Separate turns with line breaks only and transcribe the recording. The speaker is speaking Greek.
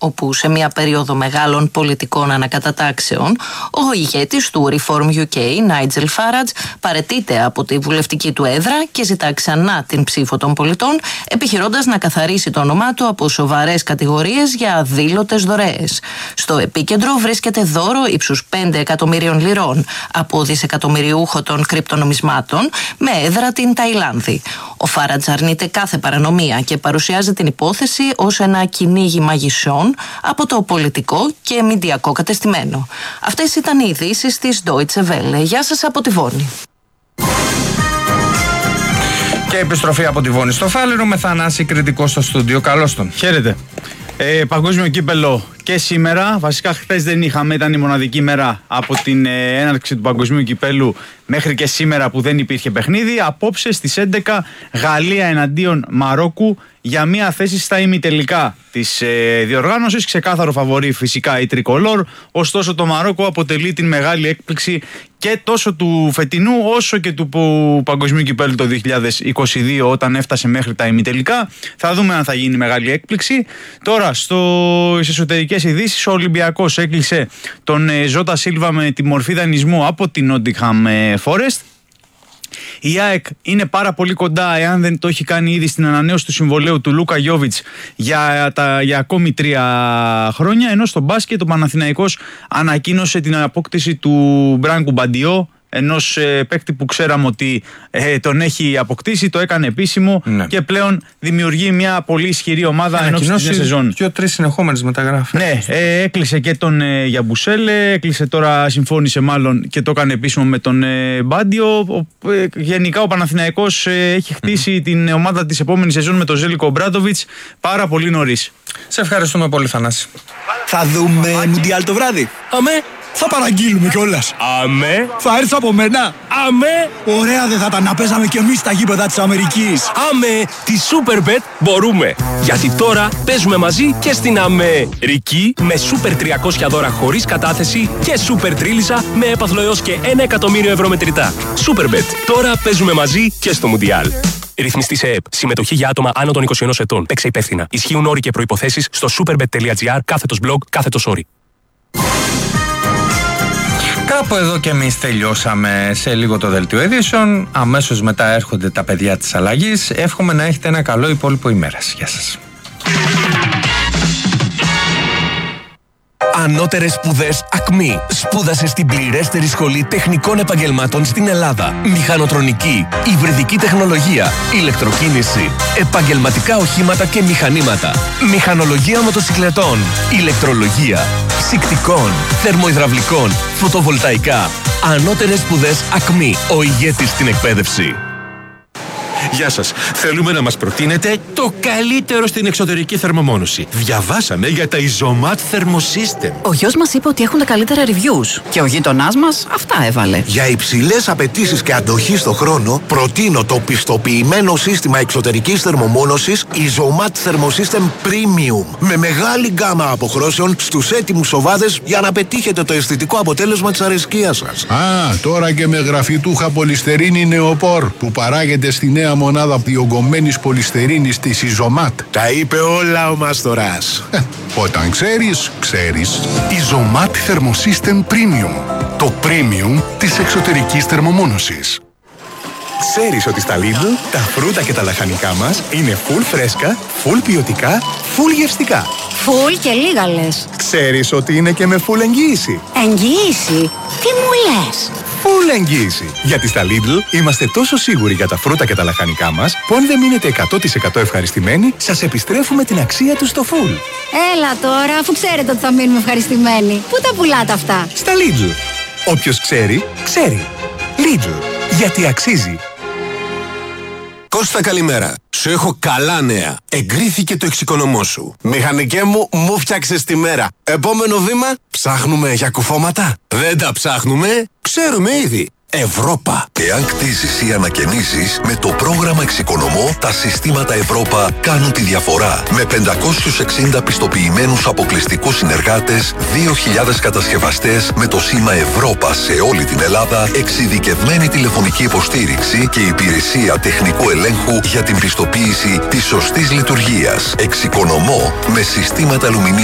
όπου σε μια περίοδο μεγάλων πολιτικών ανακατατάξεων, ο ηγέτης του Reform UK, Nigel Farage, παραιτείται από τη βουλευτική του έδρα και ζητά ξανά την ψήφο των πολιτών, επιχειρώντας να καθαρίσει το όνομά του από σοβαρές κατηγορίες για αδήλωτες δωρεές. Στο επίκεντρο βρίσκεται δώρο ύψους 5 εκατομμυρίων λιρών από δισεκατομμυριούχο των κρυπτονομισμάτων με έδρα την Ταϊλάνδη. Ο Φάρατζ αρνείται κάθε παρανομία και παρουσιάζει την υπόθεση ως ένα κυνήγι μαγισσών από το πολιτικό και μηντιακό κατεστημένο. Αυτές ήταν οι ειδήσεις της Deutsche Welle. Γεια σας από τη Βόνη.
Και επιστροφή από τη Βόνη στο Φάληρο με Θανάση Κρητικό στο στούντιο. Καλώς τον.
Χαίρετε. Παγκόσμιο κύπελο και σήμερα. Βασικά χθες δεν είχαμε, ήταν η μοναδική μέρα από την έναρξη του παγκοσμίου κυπέλου μέχρι και σήμερα που δεν υπήρχε παιχνίδι. Απόψε στις 11 Γαλλία εναντίον Μαρόκου για μια θέση στα ημιτελικά της διοργάνωσης. Ξεκάθαρο φαβορί φυσικά η Τρικολόρ. Ωστόσο το Μαρόκο αποτελεί την μεγάλη έκπληξη και τόσο του φετινού όσο και του παγκοσμίου κυπέλου το 2022 όταν έφτασε μέχρι τα ημιτελικά. Θα δούμε αν θα γίνει μεγάλη έκπληξη. Τώρα στις εσωτερικές ειδήσεις, ο Ολυμπιακός έκλεισε τον Ζώτα Σίλβα με τη μορφή δανεισμού από την Νότιγχαμ Φόρεστ. Η ΑΕΚ είναι πάρα πολύ κοντά, εάν δεν το έχει κάνει ήδη, στην ανανέωση του συμβολαίου του Λούκα Γιόβιτς για ακόμη 3 χρόνια. Ενώ στο μπάσκετ ο Παναθηναϊκός ανακοίνωσε την απόκτηση του Μπράνκου Μπαντιό, ενός παίκτη που ξέραμε ότι τον έχει αποκτήσει, το έκανε επίσημο και πλέον δημιουργεί μια πολύ ισχυρή ομάδα ενός της σεζόν.
2-3 συνεχόμενες μεταγράφες.
Ναι, έκλεισε και τον Γιαμπουσέλε, έκλεισε τώρα, συμφώνησε μάλλον και το έκανε επίσημο με τον Μπάντιο. Γενικά ο Παναθηναϊκός έχει χτίσει την ομάδα της επόμενης σεζόν με τον Ζέλικο Μπράντοβιτς πάρα πολύ νωρίς.
Σε ευχαριστούμε πολύ, Θανάση.
Θα δούμε Μουντιάλ το βράδυ.
Αμέ.
Θα παραγγείλουμε κιόλας.
Αμέ.
Θα έρθει από μένα.
Αμέ.
Ωραία δεν θα ήταν να παίζαμε κι εμείς στα γήπεδα της Αμερικής.
Αμέ. Τη Superbet μπορούμε. Γιατί τώρα παίζουμε μαζί και στην Αμερική με Super 300 δώρα χωρίς κατάθεση και Super Τρίλισσα με έπαθλο έως και 1 εκατομμύριο ευρώ μετρητά. Superbet. Τώρα παίζουμε μαζί και στο Μουντιάλ. Ρυθμιστή σε ΕΕΠ. Συμμετοχή για άτομα άνω των 21 ετών. Παίξε υπεύθυνα. Ισχύουν όροι και προϋποθέσεις στο superbet.gr/blog/όροι.
Κάπου εδώ και εμείς τελειώσαμε. Σε λίγο το δελτίο ειδήσεων. Αμέσως μετά έρχονται τα παιδιά της αλλαγής. Εύχομαι να έχετε ένα καλό υπόλοιπο ημέρας. Γεια σας.
Ανώτερες σπουδές ΑΚΜΗ. Σπούδασε στην πληρέστερη σχολή τεχνικών επαγγελμάτων στην Ελλάδα. Μηχανοτρονική, υβριδική τεχνολογία, ηλεκτροκίνηση, επαγγελματικά οχήματα και μηχανήματα, μηχανολογία μοτοσυκλετών, ηλεκτρολογία, ψυκτικών, θερμοϊδραυλικών, φωτοβολταϊκά. Ανώτερες σπουδές ΑΚΜΗ. Ο ηγέτης στην εκπαίδευση.
Γεια σας. Θέλουμε να μας προτείνετε το καλύτερο στην εξωτερική θερμομόνωση. Διαβάσαμε για τα Isomat Thermosystem.
Ο γιος μας είπε ότι έχουν τα καλύτερα reviews και ο γείτονάς μας αυτά έβαλε.
Για υψηλές απαιτήσεις και αντοχή στο χρόνο, προτείνω το πιστοποιημένο σύστημα εξωτερικής θερμομόνωσης Isomat Thermosystem Premium. Με μεγάλη γκάμα αποχρώσεων στους έτοιμους σοβάδες για να πετύχετε το αισθητικό αποτέλεσμα της αρεσκίας σας.
Τώρα και με γραφιτούχα πολυστερίνη νεοπόρ που παράγεται στη νέα μονάδα διογκωμένης πολυστερίνης της Isomat.
Τα είπε όλα ο Μάστορας.
Όταν ξέρεις, ξέρεις. Isomat Thermosystem Premium. Το premium της εξωτερικής θερμομόνωσης.
Ξέρεις ότι στα Lidl τα φρούτα και τα λαχανικά μας είναι full φρέσκα, full ποιοτικά, full γευστικά.
Full και λίγα λες.
Ξέρεις ότι είναι και με full εγγύηση.
Εγγύηση? Τι μου λες?
Full εγγύηση. Γιατί στα Lidl είμαστε τόσο σίγουροι για τα φρούτα και τα λαχανικά μας που αν δεν μείνετε 100% ευχαριστημένοι, σας επιστρέφουμε την αξία τους στο full.
Έλα τώρα, αφού ξέρετε ότι θα μείνουμε ευχαριστημένοι. Πού τα πουλάτε αυτά?
Στα Lidl. Όποιος ξέρει, ξέρει. Lidl. Γιατί αξίζει.
Κώστα, καλημέρα. Σου έχω καλά νέα. Εγκρίθηκε το εξοικονομώ σου.
Μηχανικέ μου φτιάξες τη μέρα. Επόμενο βήμα, ψάχνουμε για κουφώματα.
Δεν τα ψάχνουμε, ξέρουμε ήδη. Ευρώπα.
Εάν κτίσεις ή ανακαινήσεις, με το πρόγραμμα Εξοικονομώ, τα συστήματα Ευρώπα κάνουν τη διαφορά. Με 560 πιστοποιημένους αποκλειστικούς συνεργάτες, 2.000 κατασκευαστές με το σήμα Ευρώπα σε όλη την Ελλάδα, εξειδικευμένη τηλεφωνική υποστήριξη και υπηρεσία τεχνικού ελέγχου για την πιστοποίηση της σωστής λειτουργίας. Εξοικονομώ με συστήματα αλουμινίου